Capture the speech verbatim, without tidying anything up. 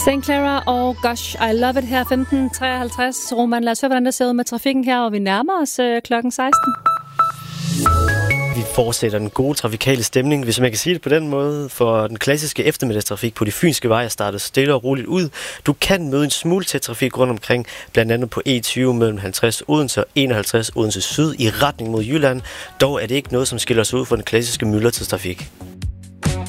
Saint Clara og Gosh, I Love It her femten treoghalvtreds. Roman, lad os høre, hvordan det ser ud med trafikken her, og vi nærmer os øh, klokken seksten. Vi fortsætter den gode trafikale stemning, hvis man kan sige det på den måde, for den klassiske eftermiddagstrafik på de fynske veje er startet stille og roligt ud. Du kan møde en smule tæt trafik rundt omkring, blandt andet på E tyve mellem halvtreds Odense og enoghalvtreds Odense Syd i retning mod Jylland. Dog er det ikke noget, som skiller sig ud fra den klassiske myldretidstrafik.